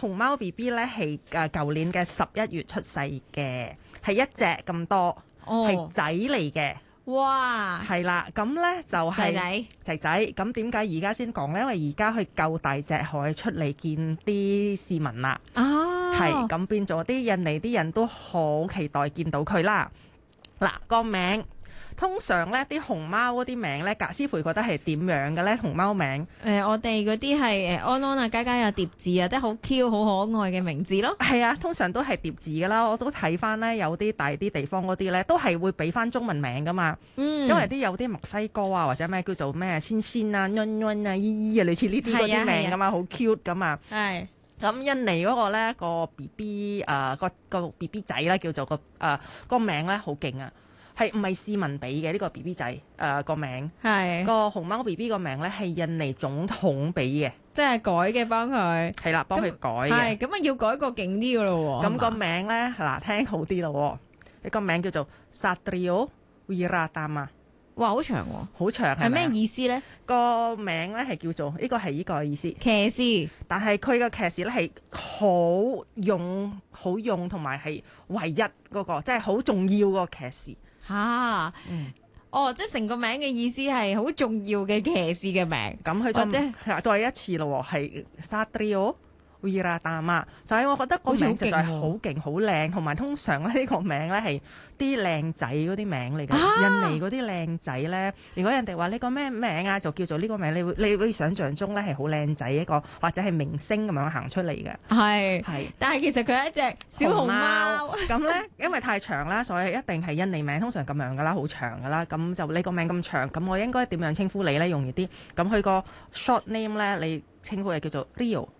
熊貓 B B 咧係舊年嘅11月出世嘅，係一隻咁多，係仔嚟嘅。 哇， 係啦，咁咧就係仔仔。咁點解而家先講咧？因為而家佢夠大隻，可以出嚟見啲市民啦。係咁變咗啲印尼啲人都好期待見到佢啦。嗱，個名通常咧啲熊貓嗰啲名咧，格師傅覺得係點樣嘅咧？熊貓名我哋嗰啲係安安啊、佳佳啊、疊字啊，即係好 Q 好可愛嘅名字咯。 係啊，通常都係疊字噶啦。我都睇翻咧，有啲大啲地方嗰啲咧，都係會俾翻中文名噶嘛。因為有啲墨西哥啊，或者咩叫做咩仙仙啊、韻韻啊、依依啊，類似呢啲嗰啲名噶嘛，好 cute 噶嘛。係。咁印尼嗰個咧個 B B 個 B B 仔咧叫做個名咧好勁啊！係唔係市民俾嘅呢個 B B 仔個名？係個熊貓 B B 個名咧係印尼總統俾嘅， 即係改嘅幫佢。係啦，幫佢改嘅。 係咁啊，要改個勁啲嘅咯喎。 咁個名咧嗱聽好啲咯喎，個名叫做 Satrio Wiratama。哇，好長喎！好長係咩意思咧？ 個名咧係叫做呢個係呢個意思， 騎士。但係佢個騎士咧係好勇同埋係唯一嗰個，即係好重要個騎士。 即係成個名嘅意思係好重要嘅騎士嘅名。 咁佢就再一次咯，係 Satrio Wiratama。所以我覺得個名實在係好勁、好靚，同埋通常呢個名咧係啲靚仔嗰啲名嚟嘅。印尼嗰啲靚仔咧，如果人哋話你個咩名啊，就叫做呢個名，你會想像中咧係好靚仔一個，或者係明星咁樣行出嚟嘅。係， 但係其實佢係一隻小熊貓。 咁咧，因為太長啦，所以一定係印尼名，通常咁樣噶啦，好長噶啦。咁就你個名咁長，咁我應該點樣稱呼你咧？容易啲。咁佢個 short name 咧，你稱呼佢叫做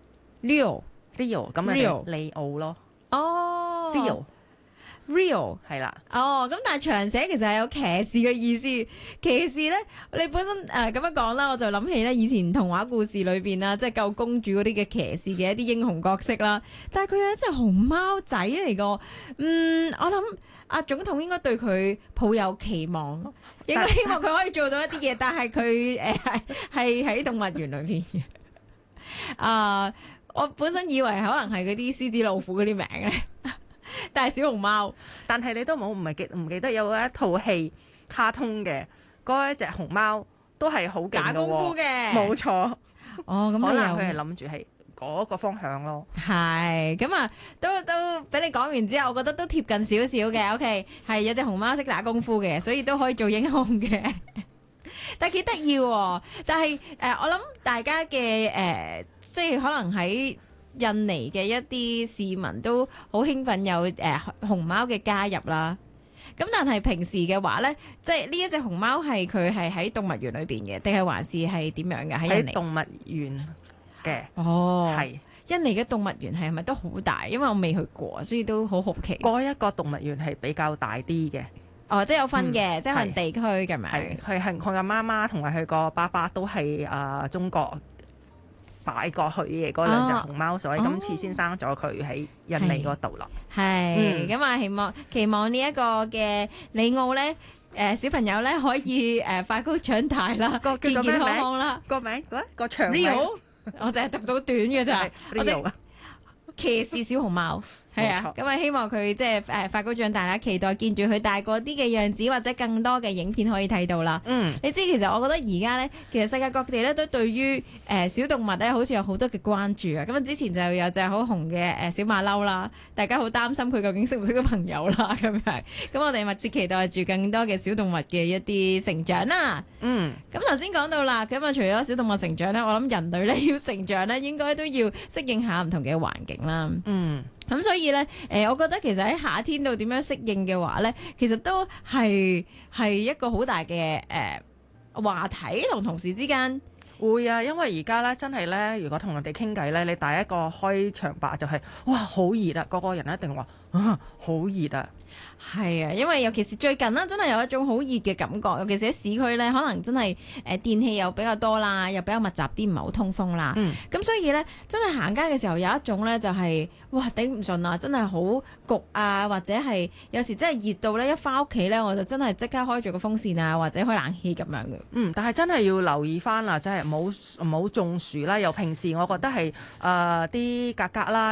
Rio 咁咪利奧咯。Rio 係啦。 咁但係長寫其實係有騎士嘅意思。騎士咧，你本身咁樣講啦，我就諗起咧以前童話故事裏邊啦，即係救公主嗰啲嘅騎士嘅一啲英雄角色啦。但係佢係一隻熊貓仔嚟個。我諗阿總統應該對佢抱有期望，應該希望佢可以做到一啲嘢。但係佢係喺動物園裏邊嘅。我本身以為可能係嗰啲獅子老虎嗰啲名咧，但係小熊貓。但係你都唔記得有一套戲卡通嘅嗰一隻熊貓都係好勁嘅喎，假功夫嘅，冇錯。咁可能佢係諗住係嗰個方向咯。係咁啊，都俾你講完之後，我覺得都貼近少少嘅。OK， 係有隻熊貓識打功夫嘅，所以都可以做英雄嘅。但係幾得意喎！但係我諗大家嘅即係可能喺印尼嘅一啲市民都好興奮有熊貓嘅加入啦。咁但係平時嘅話咧，即係呢一隻熊貓係佢係喺動物園裏邊嘅，定係還是係點樣嘅？喺印尼動物園嘅。係印尼嘅動物園係咪都好大？因為我未去過，所以都好好奇。嗰一個動物園係比較大啲嘅。即係有分嘅，即係可能地區咁樣。係佢嘅媽媽同埋佢個爸爸都係中國擺過去嘅嗰兩隻熊貓，所以今次先生咗佢喺印尼嗰度啦。係咁啊，期望呢一個嘅里奧咧，小朋友咧可以快高長大啦，健健康康啦。個名個長名，我淨係讀到短嘅咋。騎士小熊貓。係啊，咁啊希望佢即係快高長大啦，期待見住佢大個啲嘅樣子，或者更多嘅影片可以睇到啦。你知其實我覺得而家咧，其實世界各地咧都對於小動物咧，好似有好多嘅關注啊。咁啊之前就有隻好紅嘅小馬騮啦，大家好擔心佢究竟識唔識到朋友啦咁樣。咁我哋密切期待住更多嘅小動物嘅一啲成長啦。咁頭先講到啦，咁啊除咗小動物成長咧，我諗人類咧要成長咧，應該都要適應下唔同嘅環境啦。咁所以咧，我覺得其實喺夏天度點樣適應嘅話咧，其實都係一個好大嘅話題，同同事之間會啊，因為而家咧真係咧，如果同人哋傾偈咧，你第一個開場白就係哇好熱啊，個個人一定話好熱啊。係啊，因為尤其是最近啦，真係有一種好熱嘅感覺，尤其是喺市區咧，可能真係電器又比較多啦，又比較密集啲，唔係好通風啦。咁所以咧，真係行街嘅時候有一種咧就係哇頂唔順啊，真係好焗啊，或者係有時真係熱到咧，一翻屋企咧我就真係即刻開住個風扇啊，或者開冷氣咁樣嘅。但係真係要留意翻啦，真係唔好中暑啦。由平時我覺得係啲格格啦。